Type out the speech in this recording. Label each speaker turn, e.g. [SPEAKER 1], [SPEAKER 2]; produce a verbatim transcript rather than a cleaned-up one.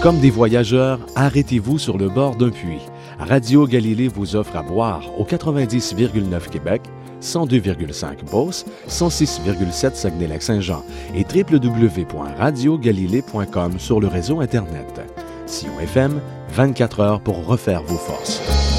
[SPEAKER 1] Comme des voyageurs, arrêtez-vous sur le bord d'un puits. Radio Galilée vous offre à boire au quatre-vingt-dix virgule neuf Québec, cent deux virgule cinq Beauce, cent six virgule sept Saguenay-Lac-Saint-Jean et w w w point radio galilée point com sur le réseau Internet. Sion F M, vingt-quatre heures pour refaire vos forces.